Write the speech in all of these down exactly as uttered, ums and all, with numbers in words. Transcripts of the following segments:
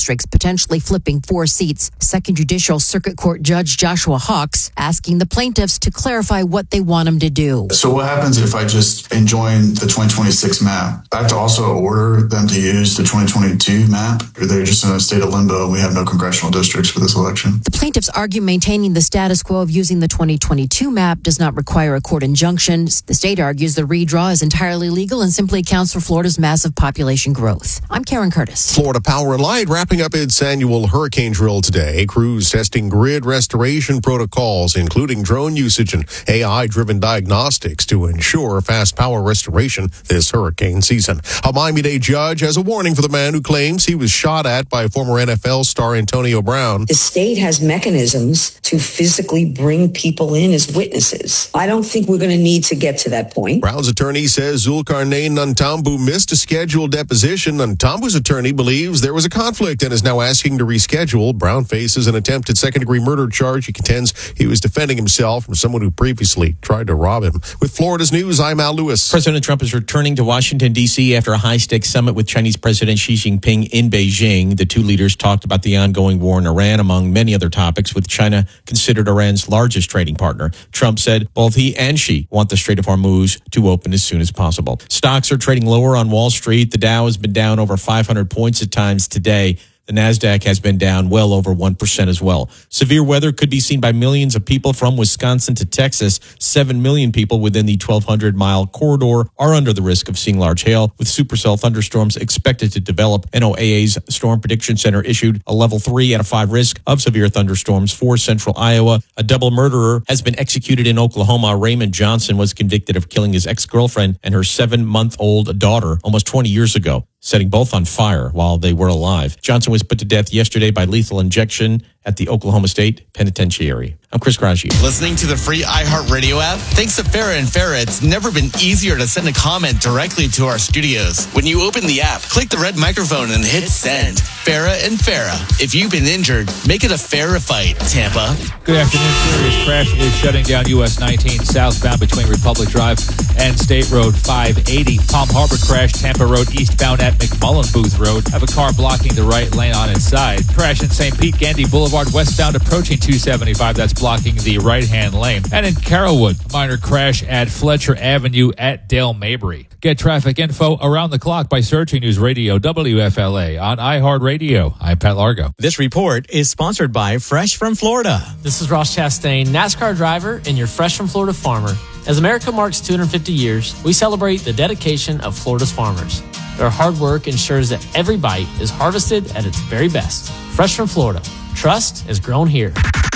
districts, potentially flipping four seats. Second Judicial Circuit Court Judge Joshua Hawks asking the plaintiffs to clarify what they want them to do. So what happens if I just enjoin the twenty twenty-six map? I have to also order them to use the twenty twenty-two map, or they're just in a state of limbo and we have no congressional districts for this election? The plaintiffs argue maintaining the status quo of using the twenty twenty-two map does not require a court injunction. The state argues the redraw is entirely legal and simply accounts for Florida's massive population growth. I'm Karen Curtis. Florida Power and Light wrapping up its annual hurricane drill today. Crews testing grid restoration protocols, including drone usage and A I-driven diagnostics to ensure fast power restoration this hurricane season. A Miami-Dade judge has a warning for the man who claims he was shot at by former N F L star Antonio Brown. The state has mechanisms to physically bring people in as witnesses. I don't think we're going to need to get to that point. Brown's attorney says Zulkarnain Nantambu missed a scheduled deposition. Nantambu's attorney believes there was a conflict and is now asking to reschedule. Brown faces an attempted second-degree murder charge. He contends he was defending himself from someone who previously tried to rob him. With Florida's News, I'm Al Lewis. President Trump is returning to Washington, D C after a high-stakes summit with Chinese President Xi Jinping in Beijing. The two leaders talked about the ongoing war in Iran, among many other topics, with China considered Iran's largest trading partner. Trump said both he and Xi want the Strait of Hormuz to open as soon as possible. Stocks are trading lower on Wall Street. The Dow has been down over five hundred points at times today. The NASDAQ has been down well over one percent as well. Severe weather could be seen by millions of people from Wisconsin to Texas. Seven million people within the twelve hundred mile corridor are under the risk of seeing large hail, with supercell thunderstorms expected to develop. N O A A's Storm Prediction Center issued a level three out of five risk of severe thunderstorms for central Iowa. A double murderer has been executed in Oklahoma. Raymond Johnson was convicted of killing his ex-girlfriend and her seven-month-old daughter almost twenty years ago, setting both on fire while they were alive. Johnson was put to death yesterday by lethal injection at the Oklahoma State Penitentiary. I'm Chris Crashy. Listening to the free iHeartRadio app? Thanks to Farrah and Farrah, it's never been easier to send a comment directly to our studios. When you open the app, click the red microphone and hit send. Farrah and Farrah. If you've been injured, make it a Farrah fight, Tampa. Good afternoon. Serious crash is shutting down U S nineteen southbound between Republic Drive and State Road five eighty. Palm Harbor crash, Tampa Road eastbound at McMullen Booth Road. Have a car blocking the right lane on its side. Crash in Saint Pete Gandy Boulevard westbound approaching two seventy-five. That's blocking the right-hand lane. And in Carrollwood, minor crash at Fletcher Avenue at Dale Mabry. Get traffic info around the clock by searching News Radio W F L A on iHeartRadio. I'm Pat Largo. This report is sponsored by Fresh from Florida. This is Ross Chastain, NASCAR driver and your Fresh from Florida farmer. As America marks two hundred fifty years, we celebrate the dedication of Florida's farmers. Their hard work ensures that every bite is harvested at its very best. Fresh from Florida. Trust is grown here.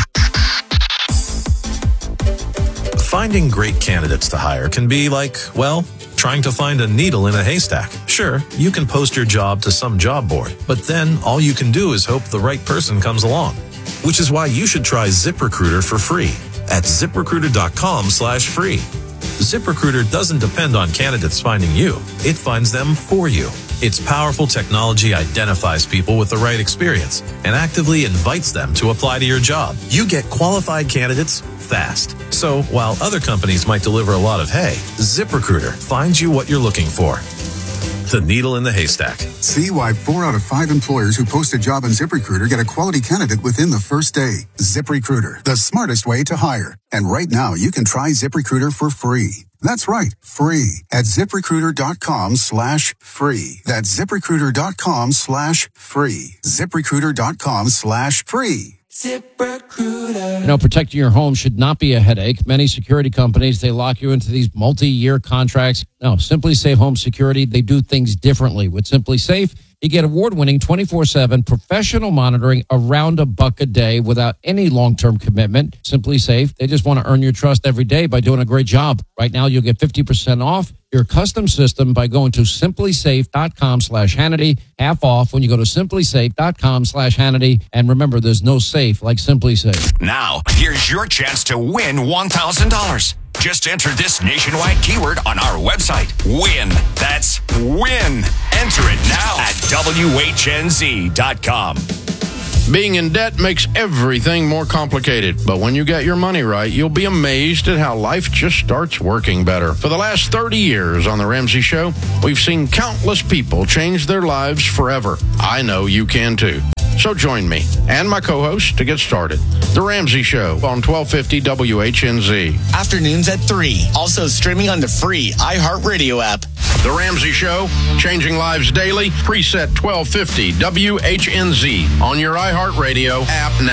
Finding great candidates to hire can be like, well, trying to find a needle in a haystack. Sure, you can post your job to some job board, but then all you can do is hope the right person comes along. Which is why you should try ZipRecruiter for free at ZipRecruiter.com slash free. ZipRecruiter doesn't depend on candidates finding you. It finds them for you. Its powerful technology identifies people with the right experience and actively invites them to apply to your job. You get qualified candidates fast. So while other companies might deliver a lot of hay, ZipRecruiter finds you what you're looking for. The needle in the haystack. See why four out of five employers who post a job on ZipRecruiter get a quality candidate within the first day. ZipRecruiter, the smartest way to hire. And right now, you can try ZipRecruiter for free. That's right, free at ZipRecruiter.com slash free. That's ZipRecruiter.com slash free. ZipRecruiter.com slash free. ZipRecruiter. You know, protecting your home should not be a headache. Many security companies, they lock you into these multi-year contracts. No, Simply Safe Home Security, they do things differently. With Simply Safe, you get award-winning twenty-four seven professional monitoring around a buck a day without any long-term commitment. Simply Safe, they just want to earn your trust every day by doing a great job. Right now, you'll get fifty percent off your custom system by going to simplysafe.com slash Hannity. Half off when you go to simplysafe.com slash Hannity. And remember, there's no safe like Simply Safe. Now, here's your chance to win one thousand dollars. Just enter this nationwide keyword on our website. Win. That's win. Enter it now at W H N Z dot com. Being in debt makes everything more complicated, but when you get your money right, you'll be amazed at how life just starts working better. For the last thirty years on The Ramsey Show, we've seen countless people change their lives forever. I know you can too. So join me and my co-host to get started. The Ramsey Show on twelve fifty W H N Z. Afternoons at three. Also streaming on the free iHeartRadio app. The Ramsey Show, changing lives daily. Preset twelve fifty W H N Z on your iHeartRadio app now.